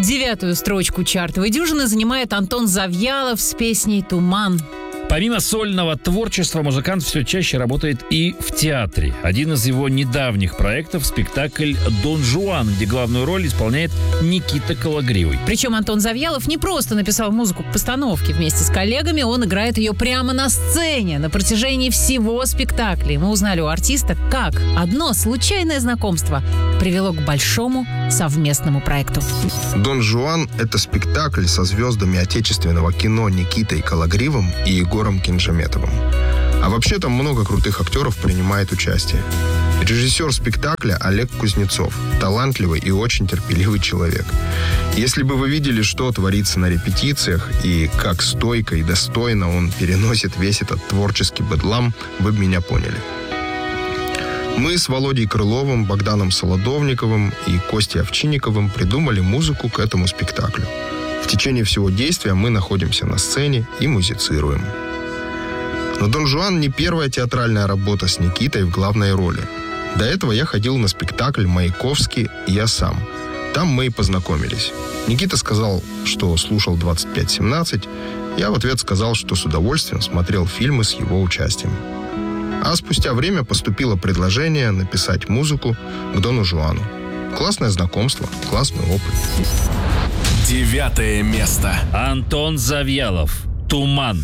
9-ю строчку чартовой дюжины занимает Антон Завьялов с песней «Туман». Помимо сольного творчества, музыкант все чаще работает и в театре. Один из его недавних проектов – спектакль «Дон Жуан», где главную роль исполняет Никита Кологривый. Причем Антон Завьялов не просто написал музыку к постановке. Вместе с коллегами он играет ее прямо на сцене на протяжении всего спектакля. И мы узнали у артиста, как одно случайное знакомство привело к большому совместному проекту. «Дон Жуан» — это спектакль со звездами отечественного кино Никитой Кологривым и Егором Кинжаметовым. А вообще там много крутых актеров принимает участие. Режиссер спектакля Олег Кузнецов. Талантливый и очень терпеливый человек. Если бы вы видели, что творится на репетициях и как стойко и достойно он переносит весь этот творческий бедлам, вы бы меня поняли. Мы с Володей Крыловым, Богданом Солодовниковым и Костей Овчинниковым придумали музыку к этому спектаклю. В течение всего действия мы находимся на сцене и музицируем. Но «Дон Жуан» не первая театральная работа с Никитой в главной роли. До этого я ходил на спектакль «Маяковский. Я сам». Там мы и познакомились. Никита сказал, что слушал 25-17. Я в ответ сказал, что с удовольствием смотрел фильмы с его участием. А спустя время поступило предложение написать музыку к «Дону Жуану». Классное знакомство, классный опыт. 9 место. Антон Завьялов. «Туман».